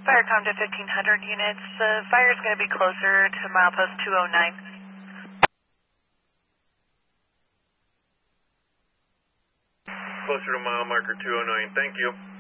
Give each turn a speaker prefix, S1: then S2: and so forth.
S1: Firecom to 1500 units. The fire is going to be closer to milepost 209.
S2: Closer to mile marker 209. Thank you.